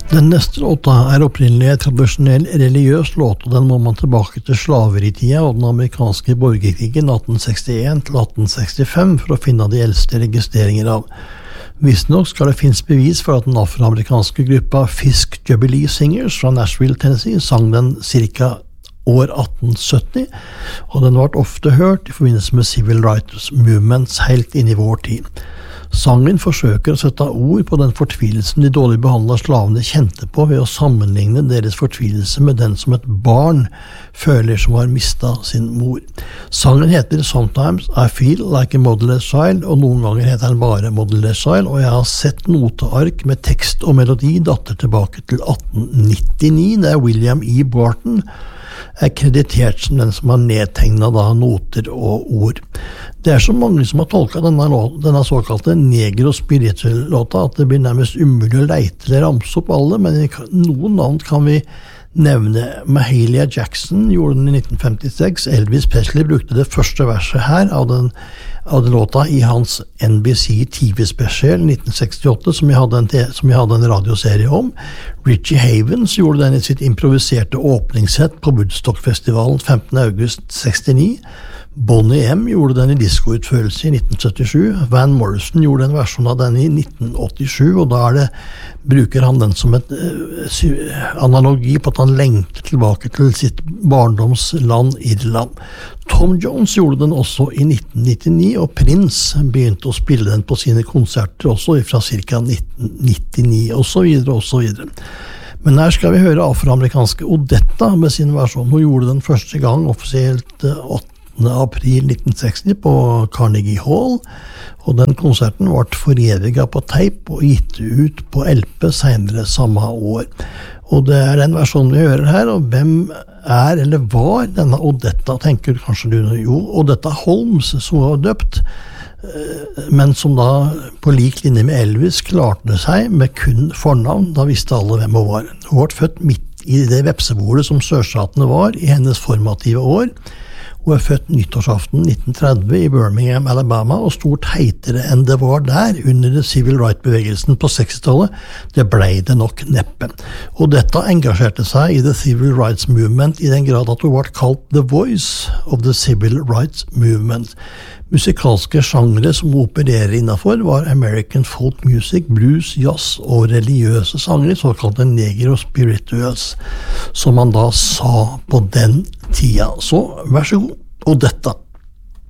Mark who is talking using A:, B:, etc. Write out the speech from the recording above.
A: Den neste låta opprinnelig en tradisjonell religiøs låt, og den må man tilbake til slaveritida og den amerikanske borgerkrigen 1861 til 1865 for å finne de eldste registreringer av. Visstnok skal det finnes bevis for at den afroamerikanske gruppa Fisk Jubilee Singers fra Nashville, Tennessee sang den cirka år 1870, og den ble ofte hørt i forbindelse med civil rights movements helt inn i vår tid. Sangen forsøker å sette ord på den fortvilelsen de dårlig behandlede slavene kjente på ved å sammenligne deres fortvilelse med den som et barn føler som har mistet sin mor. Sangen heter Sometimes I Feel Like a Motherless Child, og noen ganger heter den bare Motherless Child, og jeg har sett noteark med tekst og melodi datter tilbake til 1899, der William E. Barton kreditert som den som har nedtegnet noter og ord. Det så mange som har tolket denne såkalte negro spiritual låta at det blir nærmest umulig å leite eller ramse opp alle, men noen navn kan vi nevne. Mahalia Jackson gjorde den i 1956, Elvis Presley brukte det første verset her av den låta i hans NBC TV-spesial 1968 som jeg hadde en radioserie om. Richie Havens gjorde den i sitt improviserte åpningssett på Woodstock-festivalen 15. august 69. Bonnie M gjorde den i diskoutførelse i 1977. Van Morrison gjorde en versjon av den i 1987, og da bruker han den som et analogi på at han lengter tilbake til sitt barndomsland Irland. Tom Jones gjorde den også i 1999, og Prince begynte å spille den på sine konserter også fra ca. 1999, og så videre. Men her skal vi høre afroamerikanske Odetta med sin versjon. Hun gjorde den første gang offisielt 8. april 1960 på Carnegie Hall, og den konserten ble foreviget på teip og gitt ut på LP senere samme år. Og det den versjonen vi hører her, og hvem eller var denne Odetta, tenker kanskje du jo, Odetta Holmes, som var døpt, men som da på lik linje med Elvis klarte seg med kun fornavn, da visste alle hvem hun var. Hun ble født midt i det vepsebordet som sørstatene var i hennes formative år. Hun født nyttårsaften 1930 i Birmingham, Alabama, og stort heitere enn det var der under det civil rights-bevegelsen på 60-tallet. Det ble det nok neppe. Og dette engasjerte seg i the civil rights movement i den grad at hun ble kalt the voice of the civil rights movement. Musikalske sjangre som hun opererer innenfor var American folk music, blues, jazz og religiøse sangre, såkalte negro spirituals, som man da sa på den tida. Så vær så god, Odetta.